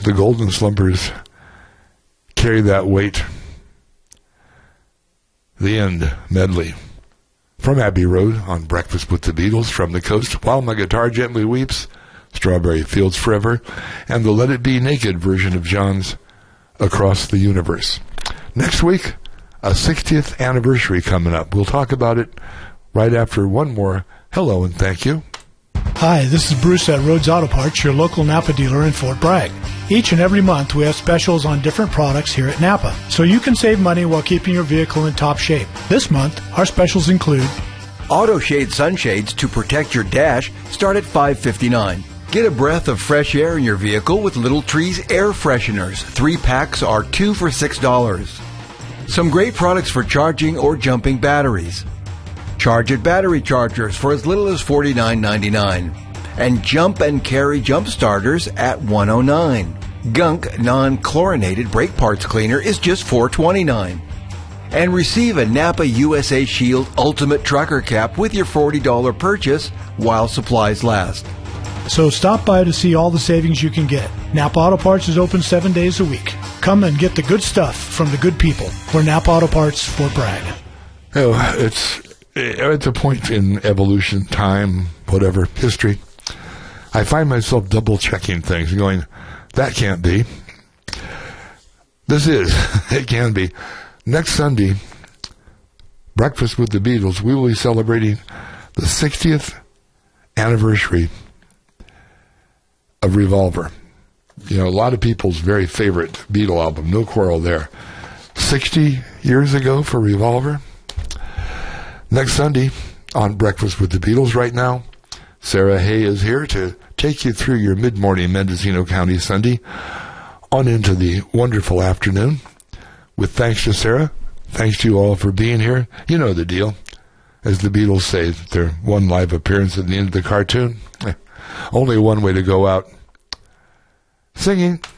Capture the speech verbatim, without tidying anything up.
the Golden Slumbers carry that weight. The End medley. From Abbey Road on Breakfast with the Beatles, From the Coast, While My Guitar Gently Weeps, Strawberry Fields Forever, and the Let It Be Naked version of John's Across the Universe. Next week, a sixtieth anniversary coming up. We'll talk about it right after one more hello and thank you. Hi, this is Bruce at Rhodes Auto Parts, your local Napa dealer in Fort Bragg. Each and every month we have specials on different products here at Napa, so you can save money while keeping your vehicle in top shape. This month, our specials include Auto Shade sunshades to protect your dash start at five dollars and fifty-nine cents. Get a breath of fresh air in your vehicle with Little Trees air fresheners. Three packs are two for six dollars. Some great products for charging or jumping batteries. Charge It battery chargers for as little as forty-nine ninety-nine. And Jump and Carry jump starters at one oh nine. Gunk non-chlorinated brake parts cleaner is just four twenty-nine. And receive a Napa U S A Shield Ultimate Trucker Cap with your forty dollars purchase while supplies last. So stop by to see all the savings you can get. Napa Auto Parts is open seven days a week. Come and get the good stuff from the good people. We're Napa Auto Parts, Fort Bragg. Oh, it's, it's a point in evolution, time, whatever, history. I find myself double-checking things, going, that can't be. This is. It can be. Next Sunday, Breakfast with the Beatles, we will be celebrating the sixtieth anniversary of Revolver. You know, a lot of people's very favorite Beatle album, no quarrel there. sixty years ago for Revolver. Next Sunday on Breakfast with the Beatles. Right now, Sarah Hay is here to take you through your mid-morning Mendocino County Sunday on into the wonderful afternoon. With thanks to Sarah, thanks to you all for being here. You know the deal. As the Beatles say, their one live appearance at the end of the cartoon. Only one way to go out. Singing.